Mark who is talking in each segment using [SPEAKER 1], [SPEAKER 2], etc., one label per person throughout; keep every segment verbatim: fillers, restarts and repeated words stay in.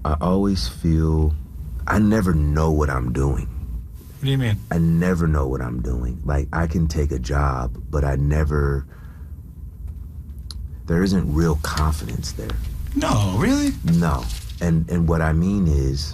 [SPEAKER 1] I always feel I never know what I'm doing.
[SPEAKER 2] What do you mean?
[SPEAKER 1] I never know what I'm doing. Like, I can take a job, but I never, there isn't real confidence there.
[SPEAKER 2] No, really?
[SPEAKER 1] No. And and what I mean is,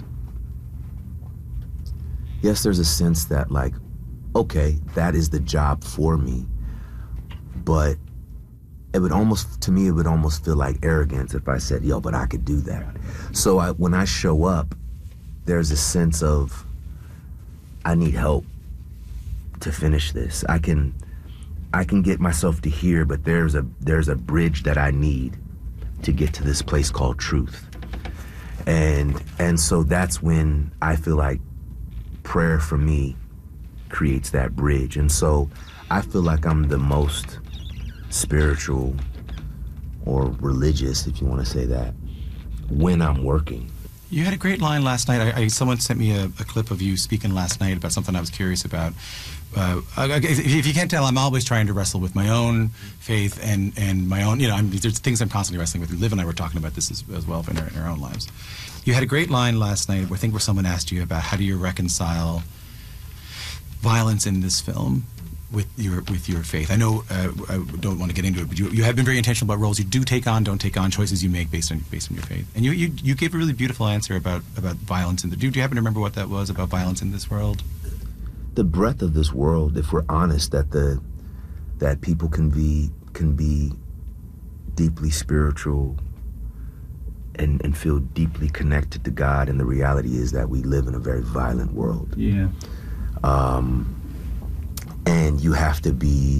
[SPEAKER 1] yes, there's a sense that, like, okay, that is the job for me, but it would almost, to me, it would almost feel like arrogance if I said, yo, but I could do that. So I, when I show up, there's a sense of, I need help to finish this. I can I can get myself to here, but there's a there's a bridge that I need to get to this place called truth. And and so that's when I feel like prayer for me creates that bridge. And so I feel like I'm the most spiritual or religious, if you want to say that, when I'm working.
[SPEAKER 2] You had a great line last night. I, I, someone sent me a, a clip of you speaking last night about something I was curious about. Uh, if, if you can't tell, I'm always trying to wrestle with my own faith and, and my own, you know, I'm, there's things I'm constantly wrestling with. Liv and I were talking about this as, as well in our, in our own lives. You had a great line last night, I think, where someone asked you about how do you reconcile violence in this film with your with your faith. I know uh, I don't want to get into it, but you you have been very intentional about roles you do take on, don't take on, choices you make based on based on your faith. And you you, you gave a really beautiful answer about, about violence in the. Do you happen to remember what that was about violence in this world?
[SPEAKER 1] The breadth of this world, if we're honest, that the that people can be can be deeply spiritual and and feel deeply connected to God, and the reality is that we live in a very violent world.
[SPEAKER 2] Yeah.
[SPEAKER 1] Um. And you have to be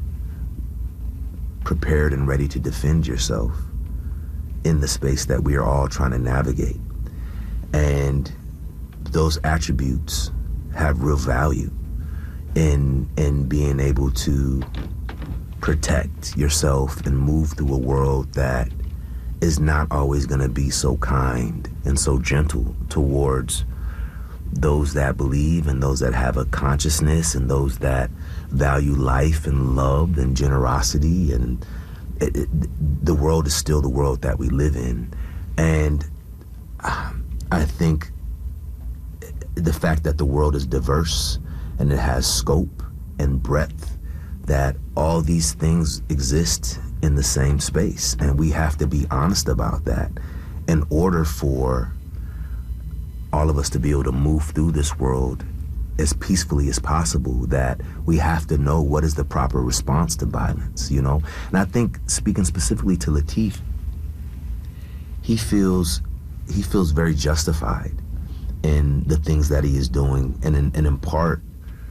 [SPEAKER 1] prepared and ready to defend yourself in the space that we are all trying to navigate. And those attributes have real value in in being able to protect yourself and move through a world that is not always going to be so kind and so gentle towards those that believe and those that have a consciousness and those that value life and love and generosity. And it, it, the world is still the world that we live in. And um, I think the fact that the world is diverse and it has scope and breadth, that all these things exist in the same space. And we have to be honest about that in order for all of us to be able to move through this world as peacefully as possible, that we have to know what is the proper response to violence, you know? And I think, speaking specifically to Lateef, he feels he feels very justified in the things that he is doing, and in, and in part,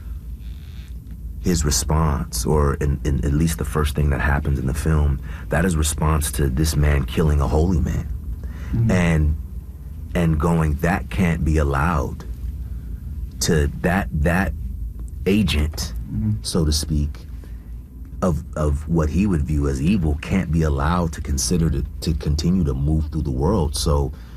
[SPEAKER 1] his response, or in, in at least the first thing that happens in the film, that is response to this man killing a holy man. Mm-hmm. And and going, that can't be allowed to, that that agent, mm-hmm. so to speak, of of what he would view as evil can't be allowed to consider to, to continue to move through the world. So